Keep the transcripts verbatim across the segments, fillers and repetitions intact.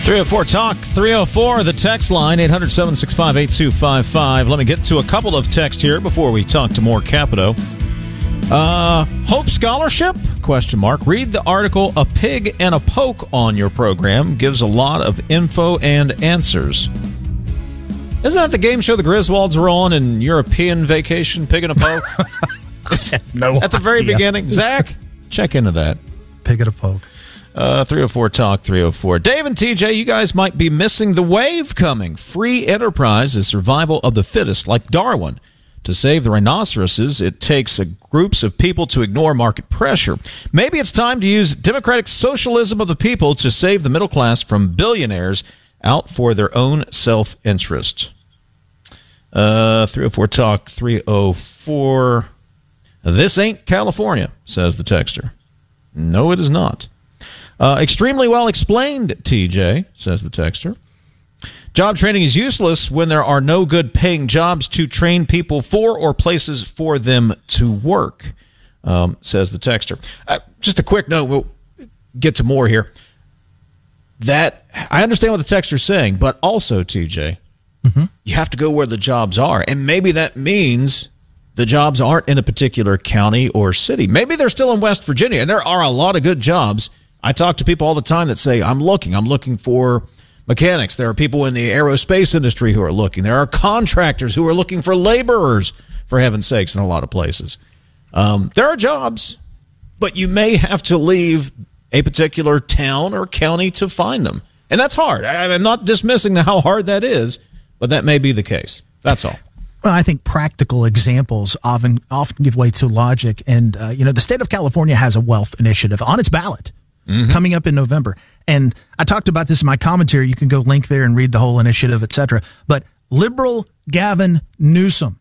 three oh four Talk, three oh four, the text line, eight hundred, seven six five, eight two five five. Let me get to a couple of texts here before we talk to more Capito. Uh, Hope Scholarship? Question mark. Read the article, A Pig and a Poke on your program. Gives a lot of info and answers. Isn't that the game show the Griswolds were on in European Vacation, Pig and a Poke? no At the very idea. beginning. Zach, check into that. Pig and a Poke. Uh, three oh four Talk, three oh four. Dave and T J, you guys might be missing the wave coming. Free enterprise is survival of the fittest, like Darwin. To save the rhinoceroses, it takes a groups of people to ignore market pressure. Maybe it's time to use democratic socialism of the people to save the middle class from billionaires out for their own self-interest. Uh, three oh four Talk, three oh four. This ain't California, says the texter. No, it is not. Uh, extremely well explained, T J, says the texter. Job training is useless when there are no good paying jobs to train people for or places for them to work, um, says the texter. Uh, just a quick note, we'll get to more here. That I understand what the texter's saying, but also, T J, mm-hmm. you have to go where the jobs are. And maybe that means the jobs aren't in a particular county or city. Maybe they're still in West Virginia, and there are a lot of good jobs. I talk to people all the time that say, I'm looking. I'm looking for mechanics. There are people in the aerospace industry who are looking. There are contractors who are looking for laborers, for heaven's sakes, in a lot of places. Um, there are jobs, but you may have to leave a particular town or county to find them. And that's hard. I, I'm not dismissing how hard that is, but that may be the case. That's all. Well, I think practical examples often often give way to logic. And, uh, you know, the state of California has a wealth initiative on its ballot. Mm-hmm. Coming up in November. And I talked about this in my commentary. You can go link there and read the whole initiative, et cetera. But liberal Gavin Newsom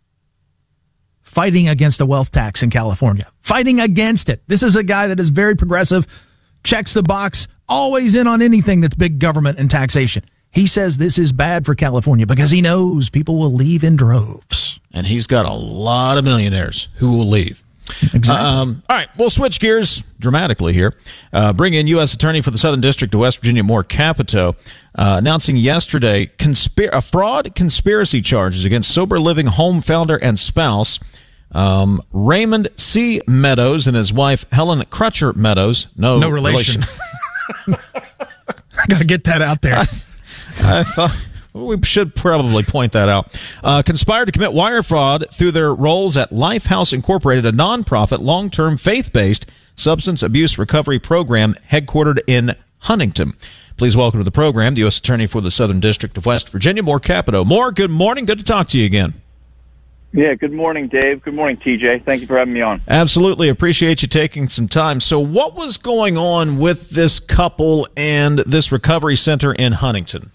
fighting against a wealth tax in California. Fighting against it. This is a guy that is very progressive, checks the box, always in on anything that's big government and taxation. He says this is bad for California because he knows people will leave in droves. And he's got a lot of millionaires who will leave. Exactly. Um, all right, we'll switch gears dramatically here. Uh, bring in U S Attorney for the Southern District of West Virginia, Moore Capito, uh, announcing yesterday conspir- a fraud conspiracy charges against Sober Living home founder and spouse um, Raymond C. Meadows and his wife Helen Crutcher Meadows. No, no relation. relation. I got to get that out there. I, I thought... We should probably point that out. Uh, conspired to commit wire fraud through their roles at Lifehouse Incorporated, a nonprofit, long-term, faith-based substance abuse recovery program headquartered in Huntington. Please welcome to the program the U S Attorney for the Southern District of West Virginia, Moore Capito. Moore, good morning. Good to talk to you again. Yeah, good morning, Dave. Good morning, T J. Thank you for having me on. Absolutely. Appreciate you taking some time. So what was going on with this couple and this recovery center in Huntington?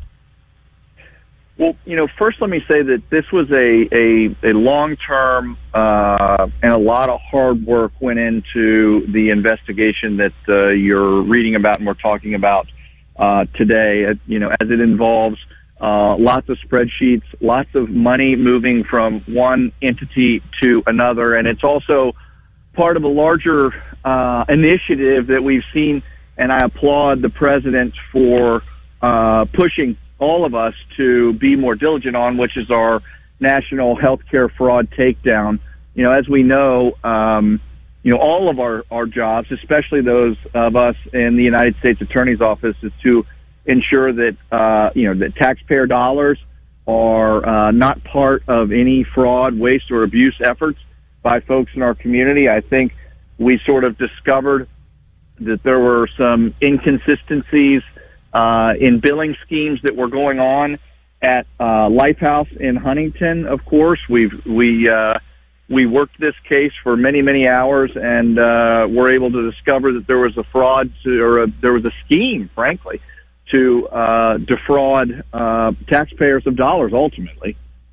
Well, you know, first let me say that this was a, a, a long-term uh, and a lot of hard work went into the investigation that uh, you're reading about and we're talking about uh, today, uh, you know, as it involves uh, lots of spreadsheets, lots of money moving from one entity to another, and it's also part of a larger uh, initiative that we've seen, and I applaud the president for uh, pushing all of us to be more diligent on, which is our national healthcare fraud takedown. You know, as we know, um, you know, all of our, our jobs, especially those of us in the United States Attorney's Office, is to ensure that, uh, you know, that taxpayer dollars are uh, not part of any fraud, waste, or abuse efforts by folks in our community. I think we sort of discovered that there were some inconsistencies Uh, in billing schemes that were going on at uh, Lifehouse in Huntington. Of course, we've we uh, we worked this case for many many hours, and uh, were able to discover that there was a fraud to, or a, there was a scheme, frankly, to uh, defraud uh, taxpayers of dollars. Ultimately,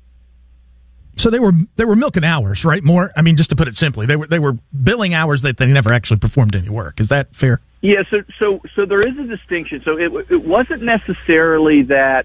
so they were they were milking hours, right? More, I mean, just to put it simply, they were they were billing hours that they never actually performed any work. Is that fair? Yeah, so so so there is a distinction. So it it wasn't necessarily that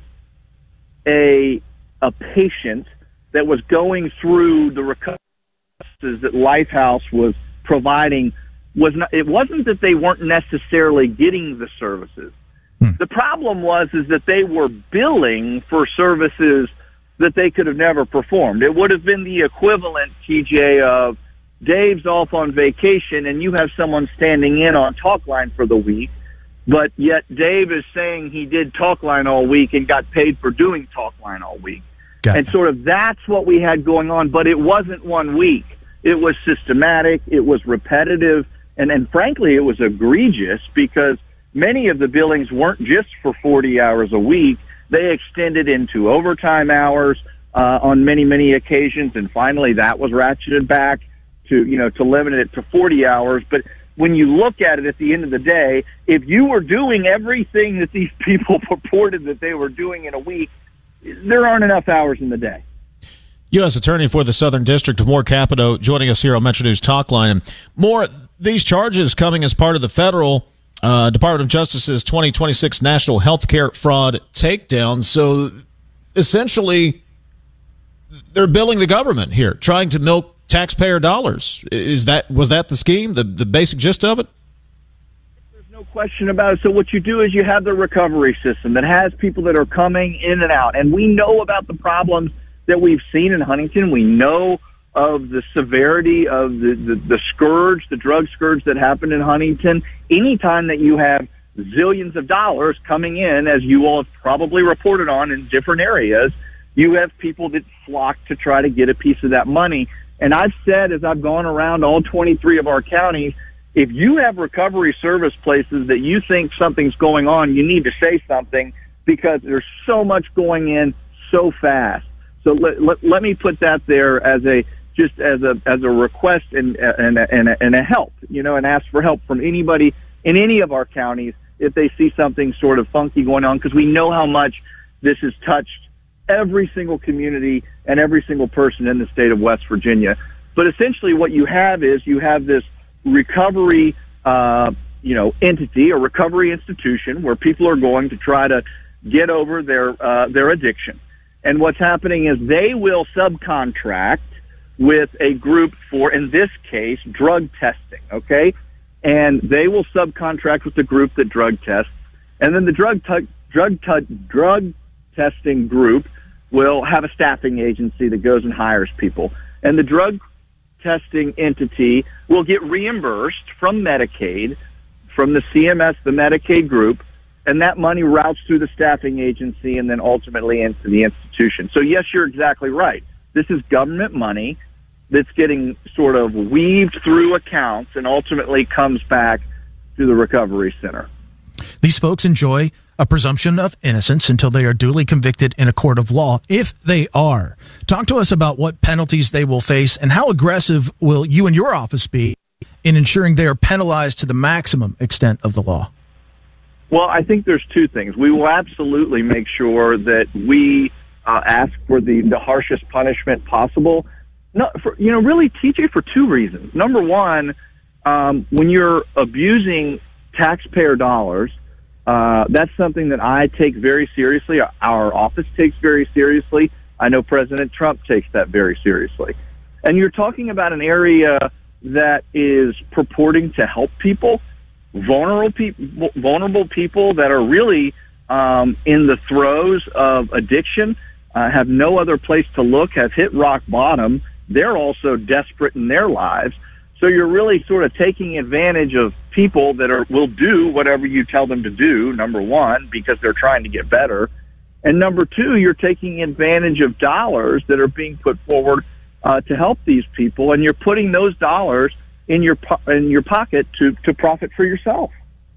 a a patient that was going through the recovery that Lifehouse was providing was not. It wasn't that they weren't necessarily getting the services. Hmm. The problem was is that they were billing for services that they could have never performed. It would have been the equivalent, T J, of Dave's off on vacation and you have someone standing in on Talkline for the week, but yet Dave is saying he did Talkline all week and got paid for doing Talkline all week. Got and it. Sort of that's what we had going on, but it wasn't one week. It was systematic, it was repetitive, and, and frankly, it was egregious because many of the billings weren't just for forty hours a week. They extended into overtime hours uh, on many, many occasions, and finally that was ratcheted back to, you know, to limit it to forty hours. But when you look at it at the end of the day, if you were doing everything that these people purported that they were doing in a week, there aren't enough hours in the day. U S Attorney for the Southern District, Moore Capito, joining us here on Metro News Talkline. And more, these charges coming as part of the federal Uh, Department of Justice's twenty twenty-six National Healthcare Fraud Takedown. So essentially, they're billing the government here, trying to milk taxpayer dollars. Is that was that the scheme, the the basic gist of it? There's no question about it. So what you do is you have the recovery system that has people that are coming in and out, and we know about the problems that we've seen in Huntington. We know of the severity of the, the, the scourge, the drug scourge that happened in Huntington. Anytime that you have zillions of dollars coming in, as you all have probably reported on in different areas, you have people that flock to try to get a piece of that money. And I've said, as I've gone around all twenty-three of our counties, if you have recovery service places that you think something's going on, you need to say something because there's so much going in so fast. So let, let, let me put that there as a just as a as a request and and and a, and a help, you know, and ask for help from anybody in any of our counties if they see something sort of funky going on, because we know how much this has touched every single community and every single person in the state of West Virginia. But essentially, what you have is you have this recovery, uh, you know, entity, a recovery institution where people are going to try to get over their uh, their addiction. And what's happening is they will subcontract with a group for, in this case, drug testing, okay? And they will subcontract with the group that drug tests. And then the drug t- drug t- drug testing group will have a staffing agency that goes and hires people. And the drug testing entity will get reimbursed from Medicaid, from the C M S, the Medicaid group, and that money routes through the staffing agency and then ultimately into the institution. So, yes, you're exactly right. This is government money that's getting sort of weaved through accounts and ultimately comes back to the recovery center. These folks enjoy a presumption of innocence until they are duly convicted in a court of law, if they are. Talk to us about what penalties they will face and how aggressive will you and your office be in ensuring they are penalized to the maximum extent of the law. Well, I think there's two things. We will absolutely make sure that we uh, ask for the, the harshest punishment possible. No, for, you know, really, T J, for two reasons. Number one, um, when you're abusing taxpayer dollars, uh, that's something that I take very seriously. Our office takes very seriously. I know President Trump takes that very seriously. And you're talking about an area that is purporting to help people, vulnerable people, vulnerable people that are really um, in the throes of addiction, uh, have no other place to look, have hit rock bottom. They're also desperate in their lives. So you're really sort of taking advantage of people that are will do whatever you tell them to do, number one, because they're trying to get better. And number two, you're taking advantage of dollars that are being put forward uh, to help these people, and you're putting those dollars in your po- in your pocket to, to profit for yourself.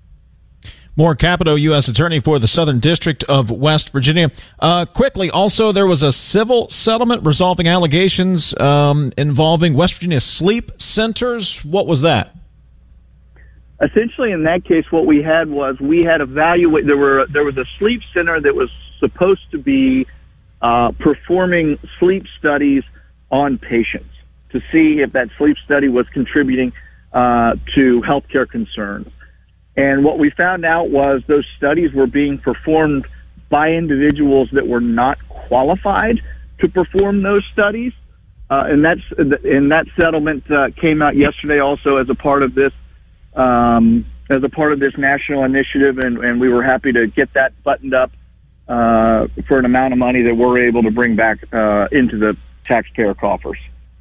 Moore Capito, U S Attorney for the Southern District of West Virginia. Uh, quickly, also, there was a civil settlement resolving allegations um, involving West Virginia sleep centers. What was that? Essentially, in that case, what we had was we had evaluate. There were there was a sleep center that was supposed to be uh, performing sleep studies on patients to see if that sleep study was contributing uh, to healthcare concerns. And what we found out was those studies were being performed by individuals that were not qualified to perform those studies. Uh, and that's and that settlement uh, came out yesterday also as a part of this um, as a part of this national initiative, and, and we were happy to get that buttoned up uh, for an amount of money that we're able to bring back uh, into the taxpayer coffers.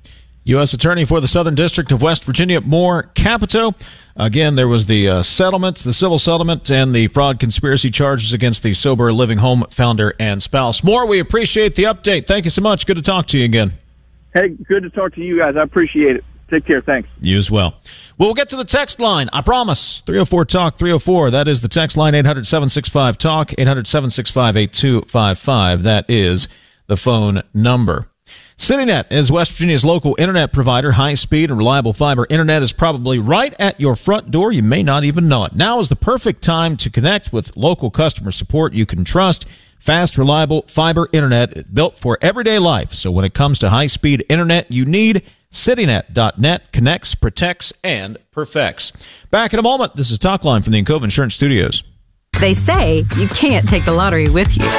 U S Attorney for the Southern District of West Virginia, Moore Capito. Again, there was the uh, settlement, the civil settlement, and the fraud conspiracy charges against the Sober Living Home founder and spouse. Moore, we appreciate the update. Thank you so much. Good to talk to you again. Hey, good to talk to you guys. I appreciate it. Take care. Thanks. You as well. Well, we'll get to the text line. I promise. three oh four talk three oh four. That is the text line. eight hundred, seven six five, talk. eight hundred, seven six five, eight two five five. That is the phone number. CityNet is West Virginia's local internet provider. High-speed and reliable fiber internet is probably right at your front door. You may not even know it. Now is the perfect time to connect with local customer support you can trust. Fast, reliable fiber internet built for everyday life. So when it comes to high-speed internet you need, CityNet dot net connects, protects, and perfects. Back in a moment. This is Talkline from the Encova Insurance Studios. They say you can't take the lottery with you.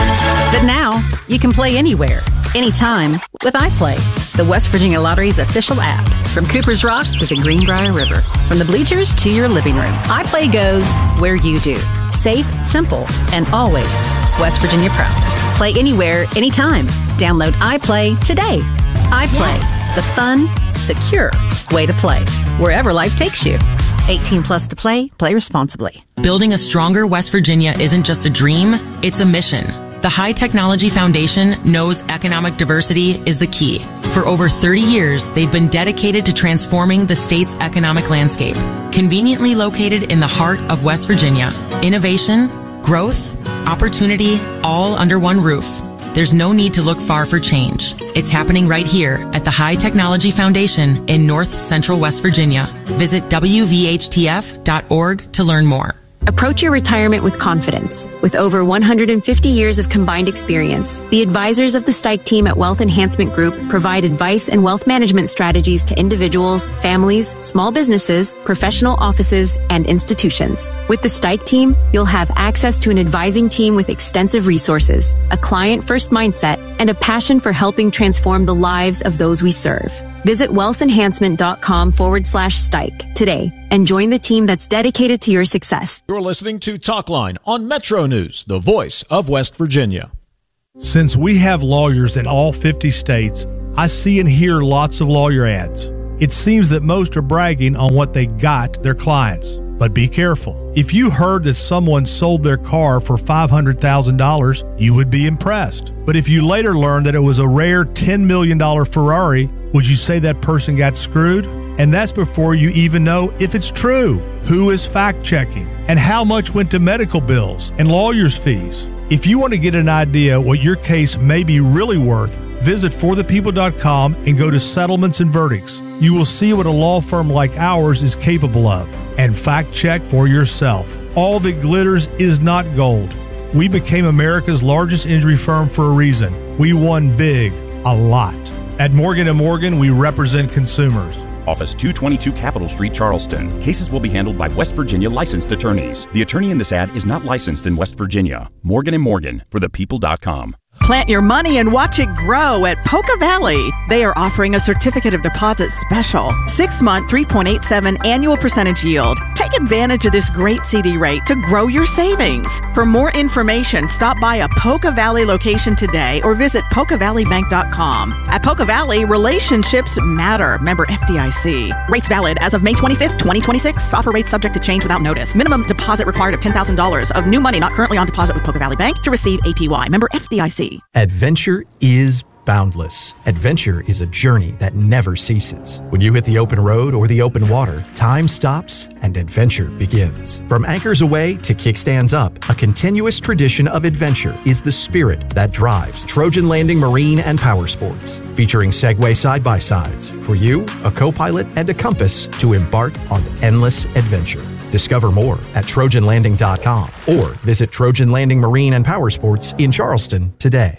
But now, you can play anywhere, anytime with iPlay, the West Virginia Lottery's official app. From Cooper's Rock to the Greenbrier River, from the bleachers to your living room, iPlay goes where you do. Safe, simple, and always West Virginia proud. Play anywhere, anytime. Download iPlay today. iPlay, yes. The fun, secure way to play, wherever life takes you. eighteen plus to play. Play responsibly. Building a stronger West Virginia isn't just a dream, it's a mission. The High Technology Foundation knows economic diversity is the key. For over thirty years, they've been dedicated to transforming the state's economic landscape. Conveniently located in the heart of West Virginia, innovation, growth, opportunity, all under one roof. There's no need to look far for change. It's happening right here at the High Technology Foundation in North Central West Virginia. Visit W V H T F dot org to learn more. Approach your retirement with confidence. With over one hundred fifty years of combined experience, the advisors of the Stike team at Wealth Enhancement Group provide advice and wealth management strategies to individuals, families, small businesses, professional offices, and institutions. With the Stike team, you'll have access to an advising team with extensive resources, a client-first mindset, and a passion for helping transform the lives of those we serve. Visit wealthenhancement.com forward slash Stike today and join the team that's dedicated to your success. You're listening to Talkline on Metro News, the voice of West Virginia. Since we have lawyers in all fifty states, I see and hear lots of lawyer ads. It seems that most are bragging on what they got their clients. But be careful. If you heard that someone sold their car for five hundred thousand dollars, you would be impressed. But if you later learned that it was a rare ten million dollars Ferrari, would you say that person got screwed? And that's before you even know if it's true. Who is fact-checking? And how much went to medical bills and lawyers' fees? If you want to get an idea what your case may be really worth, visit for the people dot com and go to Settlements and Verdicts. You will see what a law firm like ours is capable of. And fact-check for yourself. All that glitters is not gold. We became America's largest injury firm for a reason. We won big, a lot. At Morgan and Morgan, we represent consumers. Office two twenty-two Capitol Street, Charleston. Cases will be handled by West Virginia licensed attorneys. The attorney in this ad is not licensed in West Virginia. Morgan and Morgan for the people dot com. Plant your money and watch it grow at Poca Valley. They are offering a certificate of deposit special. Six-month, three point eight seven annual percentage yield. Take advantage of this great C D rate to grow your savings. For more information, stop by a Poca Valley location today or visit poca valley bank dot com. At Poca Valley, relationships matter. Member F D I C. Rates valid as of May twenty-fifth, twenty twenty-six. Offer rates subject to change without notice. Minimum deposit required of ten thousand dollars of new money not currently on deposit with Poca Valley Bank to receive A P Y. Member F D I C. Adventure is boundless. Adventure is a journey that never ceases. When you hit the open road or the open water, time stops and adventure begins. From anchors away to kickstands up, a continuous tradition of adventure is the spirit that drives Trojan Landing Marine and Power Sports. Featuring Segway side-by-sides for you, a co-pilot, and a compass to embark on endless adventure. Discover more at trojan landing dot com or visit Trojan Landing Marine and Power Sports in Charleston today.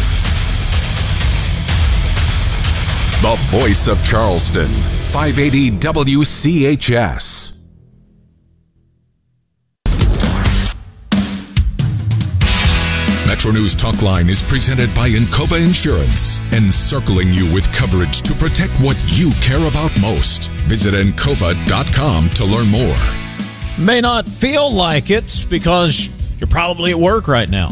The voice of Charleston, five eighty W C H S. Metro News Talkline is presented by Encova Insurance, encircling you with coverage to protect what you care about most. Visit encova dot com to learn more. May not feel like it because you're probably at work right now.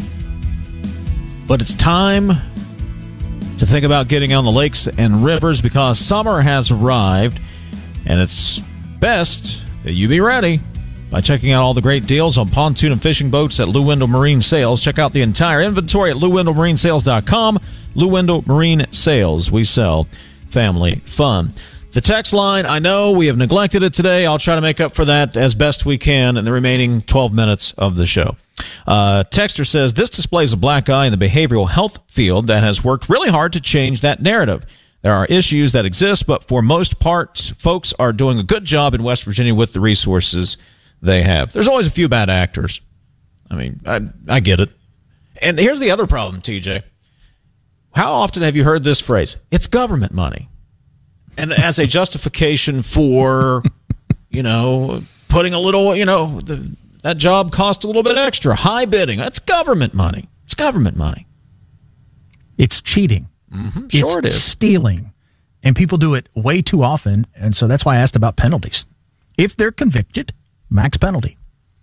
But it's time to think about getting on the lakes and rivers because summer has arrived, and it's best that you be ready by checking out all the great deals on pontoon and fishing boats at Lou Wendell Marine Sales. Check out the entire inventory at lou wendell marine sales dot com. Lou Wendell Marine Sales. We sell family fun. The text line, I know we have neglected it today. I'll try to make up for that as best we can in the remaining twelve minutes of the show. Uh, Texter says, this displays a black eye in the behavioral health field that has worked really hard to change that narrative. There are issues that exist, but for most part, folks are doing a good job in West Virginia with the resources they have. There's always a few bad actors. I mean, I, I get it. And here's the other problem, T J. How often have you heard this phrase? It's government money. And as a justification for, you know, putting a little, you know, the, that job cost a little bit extra. High bidding. That's government money. It's government money. It's cheating. Mm-hmm. Sure it's it is. Stealing. And people do it way too often. And so that's why I asked about penalties. If they're convicted, max penalty.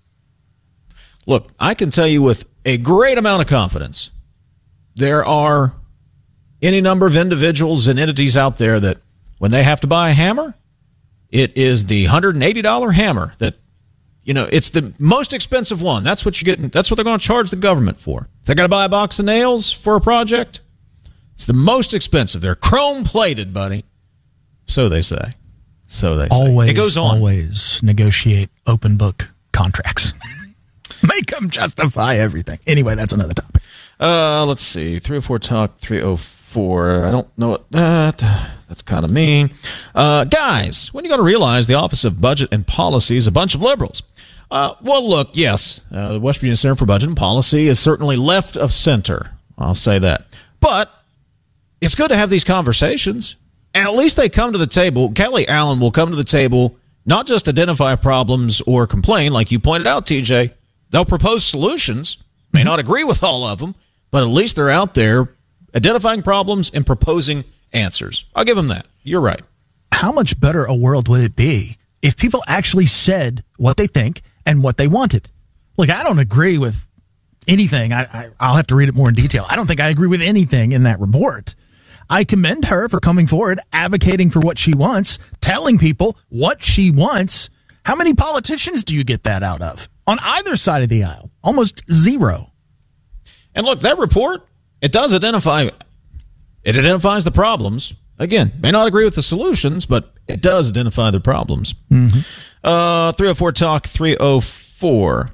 Look, I can tell you with a great amount of confidence, there are any number of individuals and entities out there that when they have to buy a hammer, it is the one hundred eighty dollars hammer that, you know, it's the most expensive one. That's what you're getting. That's what they're going to charge the government for. If they're going to buy a box of nails for a project, it's the most expensive. They're chrome plated, buddy. So they say. So they say. Always, it goes on. Always negotiate open book contracts. Make them justify everything. Anyway, that's another topic. Uh, let's see. three oh four Talk, three oh four. I don't know what that. That's kind of mean. Uh, guys, when are you going to realize the Office of Budget and Policy is a bunch of liberals? Uh, well, look, yes, uh, the West Virginia Center for Budget and Policy is certainly left of center. I'll say that. But it's good to have these conversations. And at least they come to the table. Kelly Allen will come to the table, not just identify problems or complain, like you pointed out, T J. They'll propose solutions. May not agree with all of them, but at least they're out there identifying problems and proposing answers. I'll give them that. You're right. How much better a world would it be if people actually said what they think and what they wanted? Look, I don't agree with anything. I, I, I'll have to read it more in detail. I don't think I agree with anything in that report. I commend her for coming forward, advocating for what she wants, telling people what she wants. How many politicians do you get that out of? On either side of the aisle, almost zero. And look, that report, it does identify, it identifies the problems. Again, may not agree with the solutions, but it does identify the problems. Mm-hmm. Uh, three oh four Talk, three oh four.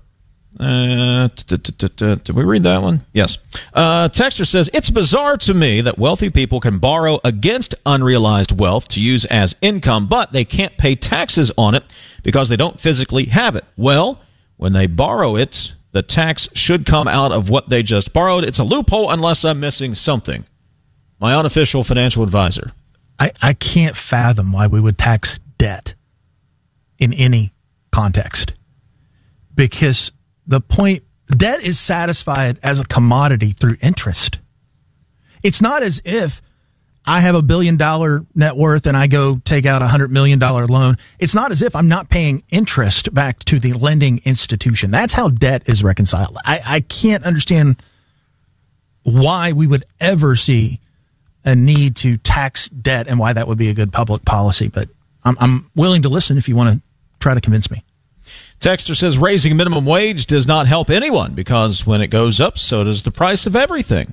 Uh, did we read that one? Yes. Uh, Texter says, it's bizarre to me that wealthy people can borrow against unrealized wealth to use as income, but they can't pay taxes on it because they don't physically have it. Well, when they borrow it, the tax should come out of what they just borrowed. It's a loophole unless I'm missing something. My unofficial financial advisor. I, I can't fathom why we would tax debt in any context. Because the point, debt is satisfied as a commodity through interest. It's not as if I have a billion dollar net worth and I go take out a hundred million dollar loan. It's not as if I'm not paying interest back to the lending institution. That's how debt is reconciled. I, I can't understand why we would ever see a need to tax debt and why that would be a good public policy. But I'm, I'm willing to listen if you want to try to convince me. Texter says raising minimum wage does not help anyone because when it goes up, so does the price of everything.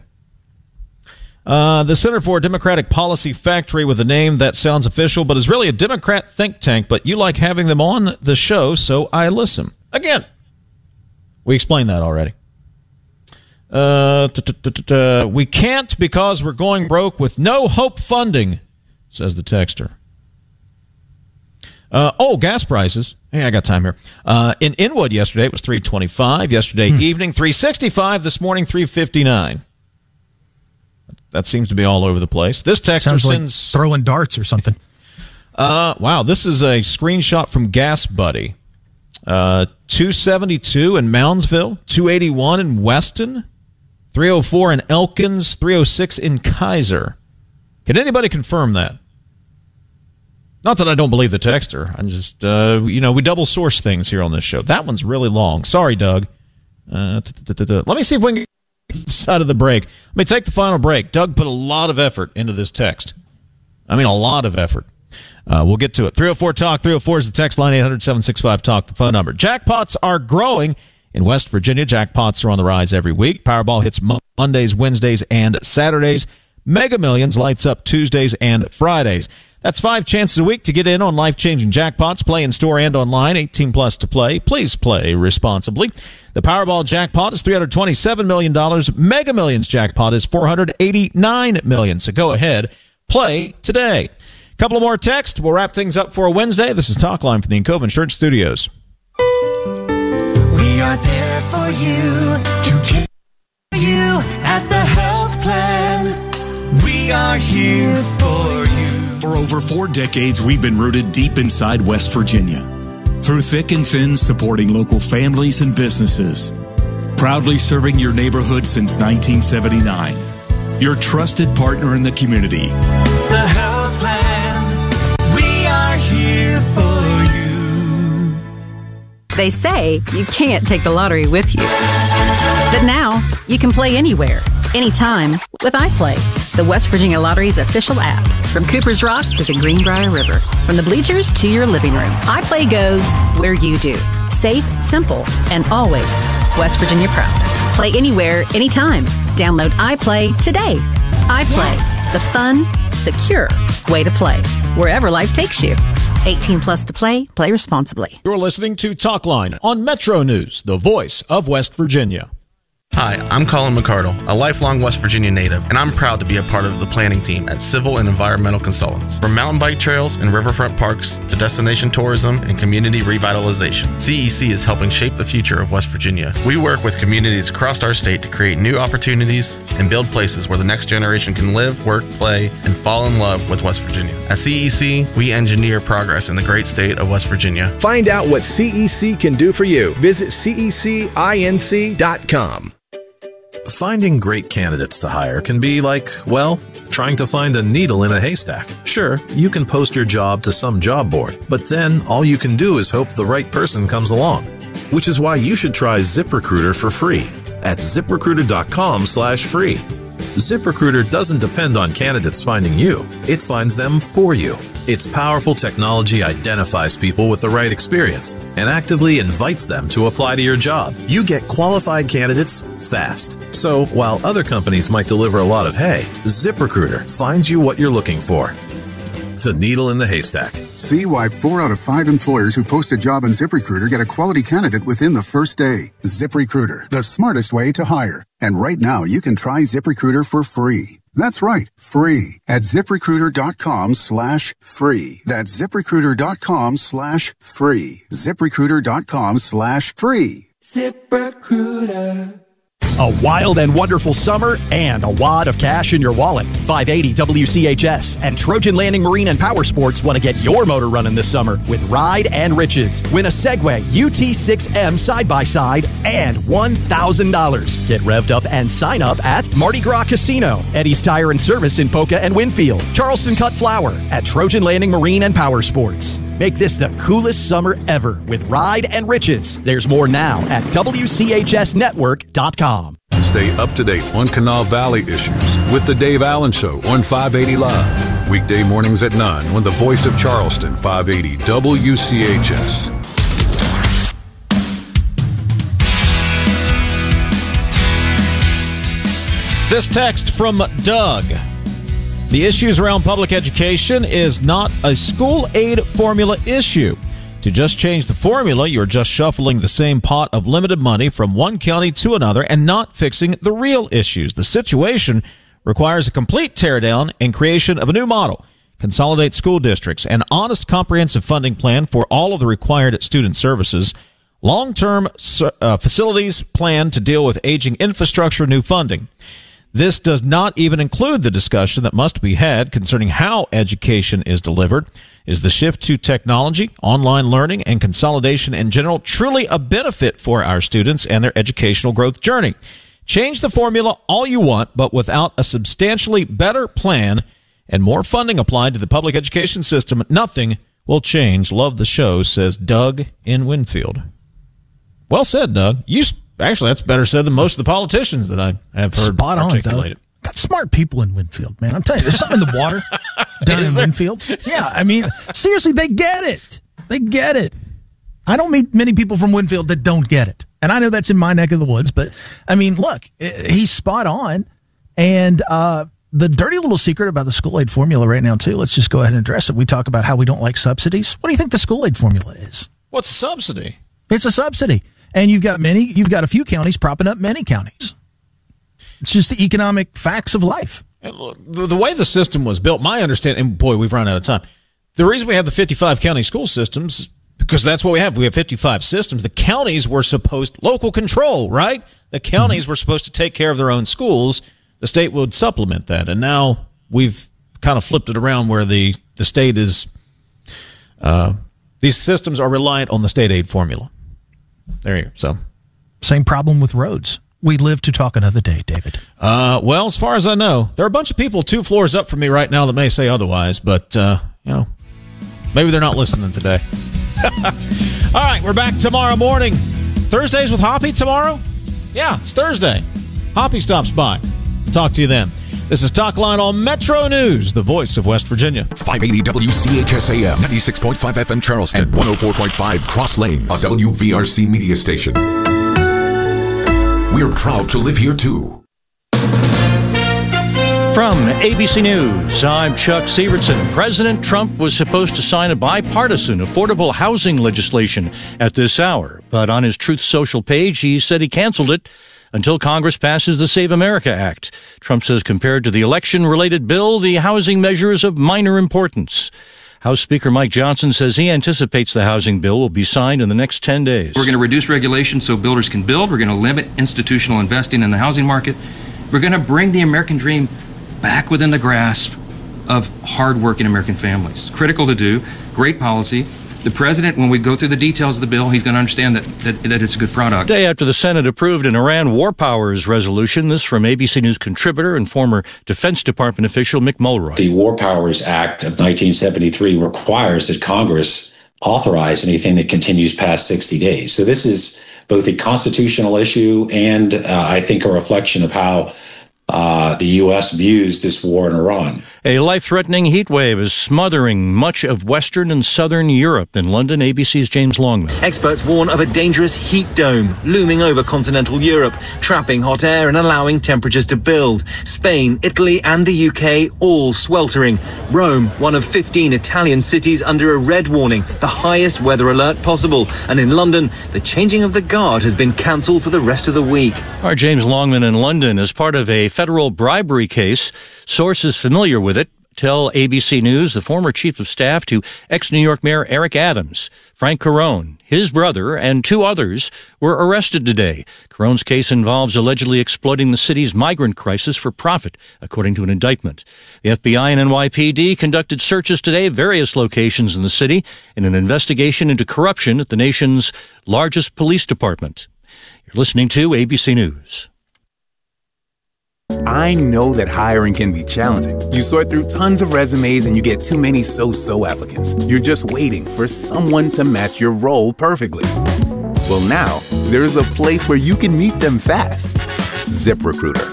Uh, the Center for Democratic Policy Factory, with a name that sounds official but is really a Democrat think tank, but you like having them on the show, so I listen. Again, we explained that already. Uh, we can't because we're going broke with no hope funding, says the texter. Uh, oh, gas prices. Hey, I got time here. Uh, in Inwood yesterday, it was three twenty-five. Yesterday hmm. evening, three sixty-five. This morning, three fifty-nine. That seems to be all over the place. This texter Sounds sends like throwing darts or something. Uh, wow, this is a screenshot from Gas Buddy. Uh, two seventy-two in Moundsville, two eighty-one in Weston, three oh four in Elkins, three oh six in Kaiser. Can anybody confirm that? Not that I don't believe the texter. I'm just, uh, you know, we double source things here on this show. That one's really long. Sorry, Doug. Uh, let me see if we can get the side of the break. Let me take the final break. Doug put a lot of effort into this text. I mean, a lot of effort. Uh, we'll get to it. three oh four talk. three oh four is the text line. eight hundred, seven six five, talk, the phone number. Jackpots are growing in West Virginia. Jackpots are on the rise every week. Powerball hits Mondays, Wednesdays, and Saturdays. Mega Millions lights up Tuesdays and Fridays. That's five chances a week to get in on life-changing jackpots. Play in store and online. eighteen plus to play. Please play responsibly. The Powerball jackpot is three hundred twenty-seven million dollars. Mega Millions jackpot is four hundred eighty-nine million dollars. So go ahead, play today. A couple of more texts. We'll wrap things up for a Wednesday. This is Talk Line from the Encova Insurance Studios. We are there for you to care for you at the health plan. We are here for you. For over four decades, we've been rooted deep inside West Virginia. Through thick and thin, supporting local families and businesses. Proudly serving your neighborhood since nineteen seventy-nine. Your trusted partner in the community. The health plan. We are here for you. They say you can't take the lottery with you. But now, you can play anywhere, anytime with iPlay, the West Virginia Lottery's official app. From Cooper's Rock to the Greenbrier River, from the bleachers to your living room, iPlay goes where you do. Safe, simple, and always West Virginia proud. Play anywhere, anytime. Download iPlay today. iPlay, yes. The fun, secure way to play, wherever life takes you. eighteen plus to play. Play responsibly. You're listening to Talk Line on Metro News, the voice of West Virginia. Hi, I'm Colin McCardle, a lifelong West Virginia native, and I'm proud to be a part of the planning team at Civil and Environmental Consultants. From mountain bike trails and riverfront parks to destination tourism and community revitalization, C E C is helping shape the future of West Virginia. We work with communities across our state to create new opportunities and build places where the next generation can live, work, play, and fall in love with West Virginia. At C E C, we engineer progress in the great state of West Virginia. Find out what C E C can do for you. Visit C E C inc dot com. Finding great candidates to hire can be like, well, trying to find a needle in a haystack. Sure, you can post your job to some job board, but then all you can do is hope the right person comes along. Which is why you should try ZipRecruiter for free at ZipRecruiter.com slash free. ZipRecruiter doesn't depend on candidates finding you. It finds them for you. Its powerful technology identifies people with the right experience and actively invites them to apply to your job. You get qualified candidates fast. So while other companies might deliver a lot of hay, ZipRecruiter finds you what you're looking for. The needle in the haystack. See why four out of five employers who post a job on ZipRecruiter get a quality candidate within the first day. ZipRecruiter, the smartest way to hire. And right now, you can try ZipRecruiter for free. That's right, free at ZipRecruiter.com slash free. That's ZipRecruiter.com slash free. ZipRecruiter.com slash free. ZipRecruiter. A wild and wonderful summer and a wad of cash in your wallet. five eighty W C H S and Trojan Landing Marine and Power Sports want to get your motor running this summer with Ride and Riches. Win a Segway U T six M side-by-side and one thousand dollars. Get revved up and sign up at Mardi Gras Casino, Eddie's Tire and Service in Poca and Winfield, Charleston Cut Flour at Trojan Landing Marine and Power Sports. Make this the coolest summer ever with Ride and Riches. There's more now at W C H S network dot com. Stay up to date on Kanawha Valley issues with The Dave Allen Show on five eighty Live. Weekday mornings at nine on the voice of Charleston, five eighty W C H S. This text from Doug. The issues around public education is not a school aid formula issue. To just change the formula, you're just shuffling the same pot of limited money from one county to another and not fixing the real issues. The situation requires a complete teardown and creation of a new model. Consolidate school districts, an honest comprehensive funding plan for all of the required student services, long-term uh, facilities plan to deal with aging infrastructure, new funding. This does not even include the discussion that must be had concerning how education is delivered. Is the shift to technology, online learning, and consolidation in general truly a benefit for our students and their educational growth journey? Change the formula all you want, but without a substantially better plan and more funding applied to the public education system, nothing will change. Love the show, says Doug in Winfield. Well said, Doug. You actually, that's better said than most of the politicians that I have heard Spot on, articulated. Doug. Got smart people in Winfield, man. I'm telling you, there's something in the water down in there? Winfield. Yeah, I mean, seriously, they get it. They get it. I don't meet many people from Winfield that don't get it. And I know that's in my neck of the woods, but, I mean, look, he's spot on. And uh, the dirty little secret about the school aid formula right now, too, let's just go ahead and address it. We talk about how we don't like subsidies. What do you think the school aid formula is? What's a subsidy? It's a subsidy. And you've got many, you've got a few counties propping up many counties. It's just the economic facts of life. The, the way the system was built, my understanding, and boy, we've run out of time. The reason we have the fifty-five county school systems, because that's what we have. We have fifty-five systems. The counties were supposed, local control, right? The counties mm-hmm. were supposed to take care of their own schools. The state would supplement that. And now we've kind of flipped it around where the, the state is, uh, these systems are reliant on the state aid formula. There you go. So, same problem with roads. We live to talk another day, David. Uh, well, as far as I know, there are a bunch of people two floors up from me right now that may say otherwise, but, uh, you know, maybe they're not listening today. All right, we're back tomorrow morning. Thursdays with Hoppy tomorrow? Yeah, it's Thursday. Hoppy stops by. Talk to you then. This is Talk Line on Metro News, the voice of West Virginia. five eighty W C H S A M, ninety-six point five F M Charleston, and one oh four point five Cross Lanes, a W V R C media station. We're proud to live here, too. From A B C News, I'm Chuck Severson. President Trump was supposed to sign a bipartisan affordable housing legislation at this hour, but on his Truth Social page, he said he canceled it until Congress passes the Save America Act. Trump says compared to the election-related bill, the housing measure is of minor importance. House Speaker Mike Johnson says he anticipates the housing bill will be signed in the next ten days. We're going to reduce regulation so builders can build. We're going to limit institutional investing in the housing market. We're going to bring the American dream back within the grasp of hardworking American families. Critical to do. Great policy. The president, when we go through the details of the bill, he's going to understand that, that, that it's a good product. Day after the Senate approved an Iran war powers resolution. This from A B C News contributor and former Defense Department official Mick Mulroy. The War Powers Act of nineteen seventy-three requires that Congress authorize anything that continues past sixty days. So this is both a constitutional issue and uh, I think a reflection of how Uh, the U S views this war in Iran. A life-threatening heat wave is smothering much of Western and Southern Europe. In London, A B C's James Longman. Experts warn of a dangerous heat dome looming over continental Europe, trapping hot air and allowing temperatures to build. Spain, Italy and the U K all sweltering. Rome, one of fifteen Italian cities under a red warning, the highest weather alert possible. And in London, the changing of the guard has been cancelled for the rest of the week. Our James Longman in London is part of a federal bribery case. Sources familiar with it tell A B C News the former chief of staff to ex-New York Mayor Eric Adams, Frank Carone, his brother, and two others were arrested today. Carone's case involves allegedly exploiting the city's migrant crisis for profit, according to an indictment. The F B I and N Y P D conducted searches today at various locations in the city in an investigation into corruption at the nation's largest police department. You're listening to A B C News. I know that hiring can be challenging. You sort through tons of resumes and you get too many so-so applicants. You're just waiting for someone to match your role perfectly. Well, now, there's a place where you can meet them fast. ZipRecruiter.